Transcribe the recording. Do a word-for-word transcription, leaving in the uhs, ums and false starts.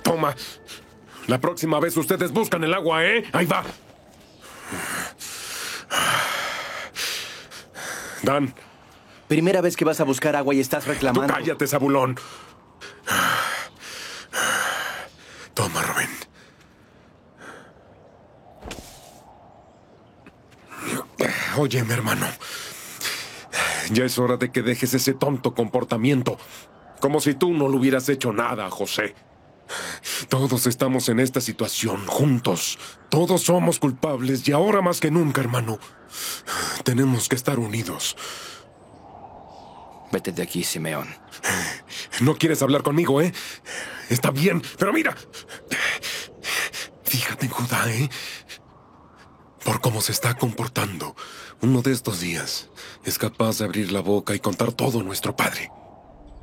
Toma. La próxima vez ustedes buscan el agua, ¿eh? Ahí va. Dan. Primera vez que vas a buscar agua y estás reclamando. Tú cállate, Zabulón. Toma, Rubén. Oye, mi hermano. Ya es hora de que dejes ese tonto comportamiento. Como si tú no le hubieras hecho nada, José. Todos estamos en esta situación, juntos. Todos somos culpables y ahora más que nunca, hermano. Tenemos que estar unidos. Vete de aquí, Simeón. No quieres hablar conmigo, ¿eh? Está bien, pero mira. Fíjate en Judá, ¿eh? Por cómo se está comportando. Uno de estos días es capaz de abrir la boca y contar todo a nuestro padre.